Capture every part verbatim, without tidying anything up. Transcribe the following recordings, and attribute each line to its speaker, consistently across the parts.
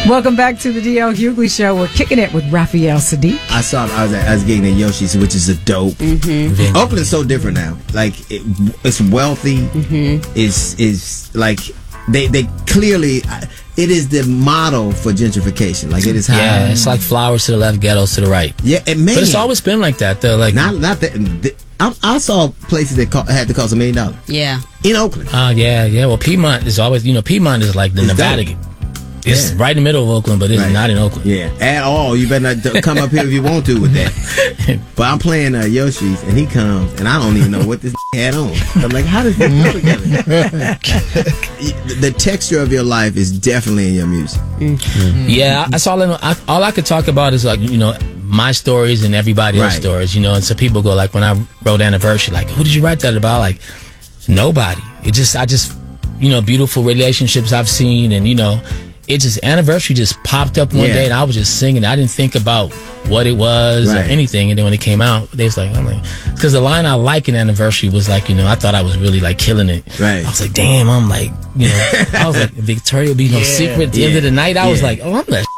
Speaker 1: Welcome back to the D L Hughley Show. We're kicking it with Raphael Saadiq.
Speaker 2: I saw I was at, I was getting at Yoshi's, which is a dope.
Speaker 1: Mm-hmm.
Speaker 2: Oakland's so different now. Like it, it's wealthy. Mm-hmm. It's is like they they clearly. It is the model for gentrification. Like it is how.
Speaker 3: Yeah, it's like flowers to the left, ghettos to the right.
Speaker 2: Yeah, it may.
Speaker 3: But it's always been like that, though. Like
Speaker 2: not not that. The, I, I saw places that co- had to cost a million dollars.
Speaker 4: Yeah.
Speaker 2: In Oakland.
Speaker 3: Oh uh, yeah, yeah. Well, Piedmont is always, you know, Piedmont is like the
Speaker 2: It's
Speaker 3: Nevada.
Speaker 2: dope.
Speaker 3: It's
Speaker 2: Yeah.
Speaker 3: right in the middle of Oakland, but it's
Speaker 2: Right.
Speaker 3: not in Oakland.
Speaker 2: Yeah, at all. You better not come up here if you want to with that. But I'm playing uh, Yoshi's, and he comes, and I don't even know what this had on. I'm like, how does this go together? The texture of your life is definitely in your music.
Speaker 3: Mm-hmm. Yeah, that's all I know. I, all I could talk about is like, you know, my stories and everybody else's
Speaker 2: Right.
Speaker 3: stories, you know. And so people go like, when I wrote Anniversary, like, who did you write that about? Like, nobody. It just, I just, you know, beautiful relationships I've seen, and you know, it just Anniversary just popped up one
Speaker 2: Yeah.
Speaker 3: day, and I was just singing. I didn't think about what it was or
Speaker 2: Right.
Speaker 3: anything, and then when it came out, they was like, I'm like, because the line I like in Anniversary was like, you know, I thought I was really like killing it.
Speaker 2: Right.
Speaker 3: I was like, damn, I'm like, you know, I was like, Victoria be no secret. At the end
Speaker 2: Yeah.
Speaker 3: of the night, I was
Speaker 2: Yeah.
Speaker 3: like, oh, I'm the.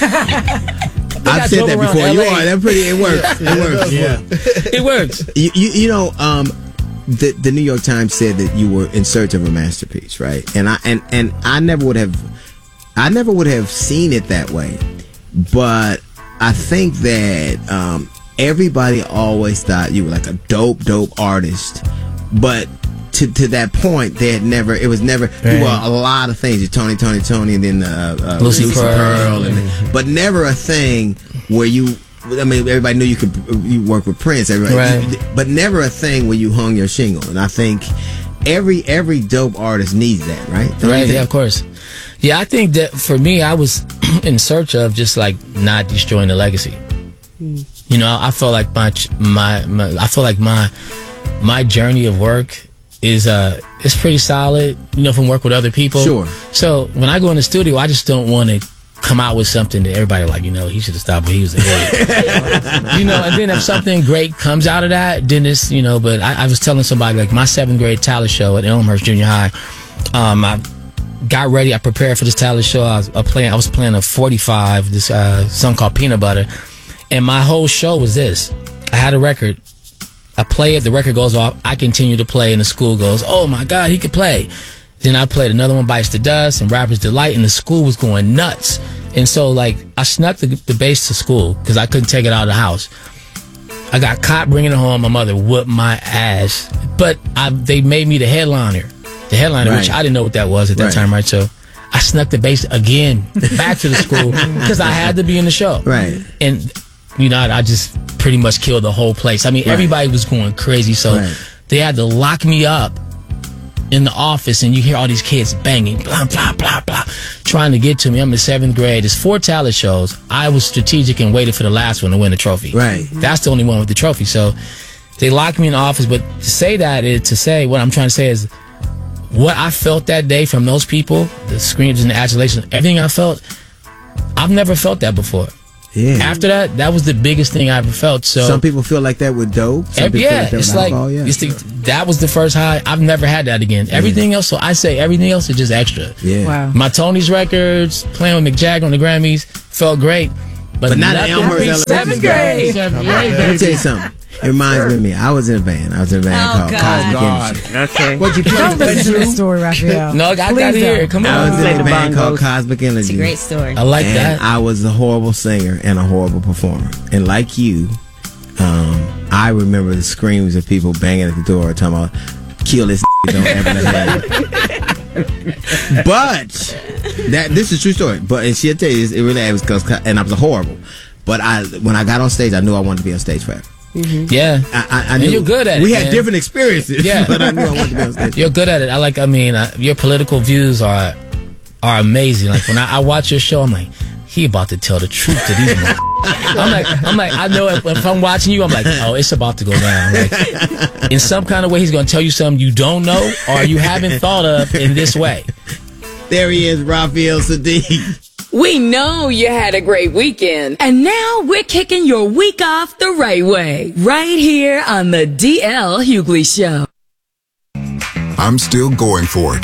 Speaker 2: I've said
Speaker 3: drove
Speaker 2: that
Speaker 3: around
Speaker 2: before. You
Speaker 3: L A.
Speaker 2: are. That pretty. It works. It works.
Speaker 3: Yeah, it works.
Speaker 2: You, you, you know, um, the the New York Times said that you were in search of a masterpiece, right? And I and and I never would have, I never would have seen it that way. But I think that um, everybody always thought you were like a dope, dope artist, but. To, to that point, they had never. It was never. You were a lot of things. You Tony, Tony, Tony, and then uh, uh,
Speaker 3: Lucy
Speaker 2: Lucy
Speaker 3: Pearl.
Speaker 2: Pearl, and, but never a thing where you. I mean, everybody knew you could. You work with Prince, everybody,
Speaker 3: Right.
Speaker 2: but never a thing where you hung your shingle. And I think every every dope artist needs that, right? Don't you
Speaker 3: Right,
Speaker 2: think?
Speaker 3: yeah, of course. Yeah, I think that for me, I was in search of just like not destroying the legacy. Mm. You know, I felt like my, my my I feel like my my journey of work is uh it's pretty solid, you know, from work with other people.
Speaker 2: Sure.
Speaker 3: So when I go in the studio, I just don't want to come out with something that everybody like, you know, he should have stopped when he was a kid. You know, and then if something great comes out of that, then it's, you know, but I, I was telling somebody, like, my seventh grade talent show at Elmhurst Junior High, um, I got ready, I prepared for this talent show. I was uh, playing, I was playing a forty-five, this uh, song called Peanut Butter, and my whole show was this. I had a record. I play it, the record goes off, I continue to play, and the school goes, oh my God, he could play. Then I played another one, Bites the Dust, and Rapper's Delight, and the school was going nuts. And so, like, I snuck the, the bass to school because I couldn't take it out of the house. I got caught bringing it home. My mother whooped my ass. But I, they made me the headliner. The headliner,
Speaker 2: Right.
Speaker 3: which I didn't know what that was at that
Speaker 2: Right.
Speaker 3: time, right? So I snuck the bass again back to the school because I had to be in the show.
Speaker 2: Right.
Speaker 3: And, you know, I, I just pretty much killed the whole place. I mean,
Speaker 2: Right.
Speaker 3: everybody was going crazy. So
Speaker 2: Right.
Speaker 3: they had to lock me up in the office, and you hear all these kids banging, blah, blah, blah, blah, trying to get to me. I'm in seventh grade. There's four talent shows. I was strategic and waited for the last one to win the trophy.
Speaker 2: Right.
Speaker 3: That's the only one with the trophy. So they locked me in the office. But to say that is to say, what I'm trying to say is, what I felt that day from those people, the screams and the adulation, everything I felt, I've never felt that before.
Speaker 2: Yeah.
Speaker 3: After that, that was the biggest thing I ever felt. So
Speaker 2: Some people feel like that with dope. Some
Speaker 3: Eh,
Speaker 2: people
Speaker 3: yeah,
Speaker 2: feel like that
Speaker 3: it's
Speaker 2: with
Speaker 3: like
Speaker 2: alcohol. Yeah.
Speaker 3: it's the, that was the first high. I've never had that again. Everything else, so I say everything else is just extra.
Speaker 2: Yeah.
Speaker 1: Wow.
Speaker 3: My Tony's records, playing with Mick Jagger on the Grammys, felt great, but,
Speaker 2: But not at
Speaker 3: nothing
Speaker 2: Elmhurst
Speaker 3: beats
Speaker 2: Elementary
Speaker 3: seventh
Speaker 2: School.
Speaker 3: grade. Seventh grade,
Speaker 2: Let me
Speaker 3: baby.
Speaker 2: tell you something. It reminds me of me. I was in a band. I was in a band
Speaker 4: Oh,
Speaker 2: called
Speaker 4: God.
Speaker 2: Cosmic
Speaker 5: God.
Speaker 2: Energy.
Speaker 5: Okay.
Speaker 2: What you play?
Speaker 1: Don't listen to this story, Raphael.
Speaker 3: No, I got
Speaker 1: Please
Speaker 3: that here.
Speaker 1: don't.
Speaker 3: Come
Speaker 2: I was
Speaker 3: on,
Speaker 2: in
Speaker 5: Play
Speaker 2: a
Speaker 5: the
Speaker 2: band called
Speaker 5: bongos.
Speaker 2: Cosmic Energy.
Speaker 4: It's a great story.
Speaker 3: I like
Speaker 2: and
Speaker 3: that.
Speaker 2: I was a horrible singer and a horrible performer. And like you, um, I remember the screams of people banging at the door talking about, kill this don't ever let it. But that this is a true story. But and she'll tell you, it really was because, and I was horrible. But I, when I got on stage, I knew I wanted to be on stage forever.
Speaker 3: Yeah,
Speaker 2: I, I, I
Speaker 3: And
Speaker 2: knew
Speaker 3: you're good at it,
Speaker 2: We had
Speaker 3: man.
Speaker 2: different experiences.
Speaker 3: Yeah.
Speaker 2: But I knew I wanted to be on stage.
Speaker 3: you're good at it. I like. I mean, uh, your political views are are amazing. Like when I, I watch your show, I'm like, he about to tell the truth to these mother- I'm like, I'm like, I know if, if I'm watching you, I'm like, oh, it's about to go down. Like, in some kind of way, he's going to tell you something you don't know or you haven't thought of in this way.
Speaker 2: There he is, Raphael Saadiq.
Speaker 6: We know you had a great weekend, and now we're kicking your week off the right way, right here on the D L Hughley Show.
Speaker 7: I'm still going for it.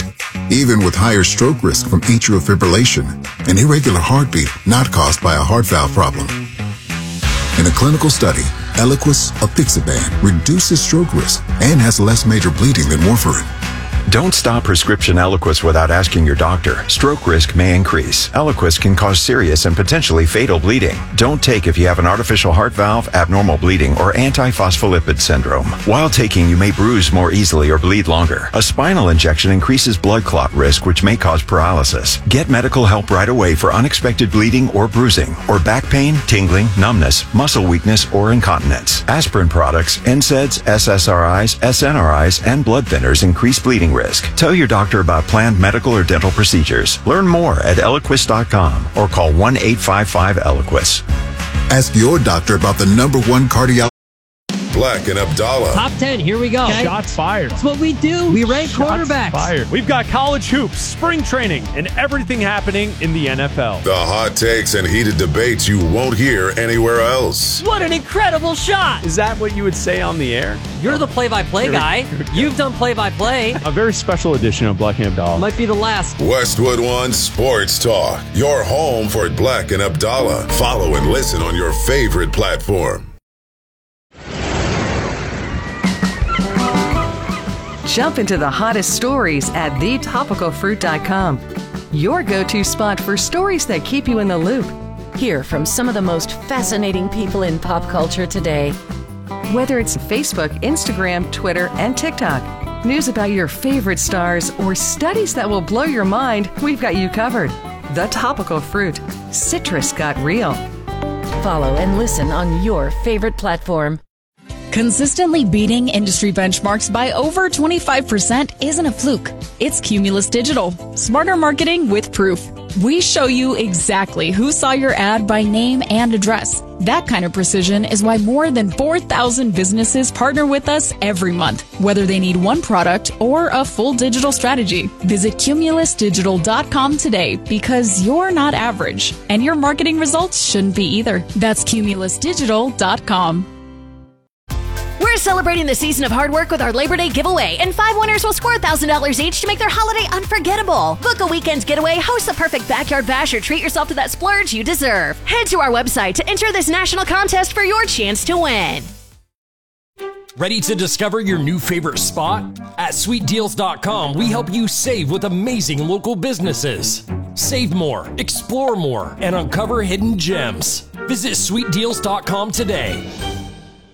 Speaker 4: even with higher stroke risk from atrial fibrillation, an irregular heartbeat not caused by a heart valve problem. In a clinical study, Eliquis apixaban reduces stroke risk and has less major bleeding than warfarin.
Speaker 5: Don't stop prescription Eliquis without asking your doctor. Stroke risk may increase. Eliquis can cause serious and potentially fatal bleeding. Don't take if you have an artificial heart valve, abnormal bleeding, or antiphospholipid syndrome. While taking, you may bruise more easily or bleed longer. A spinal injection increases blood clot risk, which may cause paralysis. Get medical help right away for unexpected bleeding or bruising, or back pain, tingling, numbness, muscle weakness, or incontinence. Aspirin products, N SAIDs, S S R Is, S N R Is, and blood thinners increase bleeding risk. Tell your doctor about planned medical or dental procedures. Learn more at Eliquis dot com or call one eight five five Eliquis.
Speaker 4: Ask your doctor about the number one cardiologist.
Speaker 7: Black and Abdallah.
Speaker 8: Top ten, here we go.
Speaker 9: Okay. Shots fired.
Speaker 8: That's what we do. We rank
Speaker 9: Shots
Speaker 8: quarterbacks.
Speaker 9: Fired. We've got college hoops, spring training, and everything happening in the N F L.
Speaker 7: The hot takes and heated debates you won't hear anywhere else.
Speaker 8: What an incredible shot.
Speaker 9: Is that what you would say on the air?
Speaker 8: You're the play-by-play
Speaker 9: Here
Speaker 8: guy. You've done play-by-play.
Speaker 9: A very special edition of Black and Abdallah.
Speaker 8: Might be the last.
Speaker 7: Westwood One Sports Talk. Your home for Black and Abdallah. Follow and listen on your favorite platform.
Speaker 10: Jump into the hottest stories at the topical fruit dot com. Your go-to spot for stories that keep you in the loop.
Speaker 11: Hear from some of the most fascinating people in pop culture today.
Speaker 10: Whether it's Facebook, Instagram, Twitter, and TikTok, news about your favorite stars, or studies that will blow your mind, we've got you covered. The Topical Fruit. Citrus got real.
Speaker 11: Follow and listen on your favorite platform.
Speaker 12: Consistently beating industry benchmarks by over twenty-five percent isn't a fluke. It's Cumulus Digital. Smarter marketing with proof. We show you exactly who saw your ad by name and address. That kind of precision is why more than four thousand businesses partner with us every month, whether they need one product or a full digital strategy. Visit Cumulus Digital dot com today, because you're not average, and your marketing results shouldn't be either. That's Cumulus Digital dot com.
Speaker 13: We're celebrating the season of hard work with our Labor Day giveaway, and five winners will score one thousand dollars each to make their holiday unforgettable. Book a weekend's getaway, host the perfect backyard bash, or treat yourself to that splurge you deserve. Head to our website to enter this national contest for your chance to win.
Speaker 14: Ready to discover your new favorite spot? At sweet deals dot com, we help you save with amazing local businesses. Save more, explore more, and uncover hidden gems. Visit sweet deals dot com today.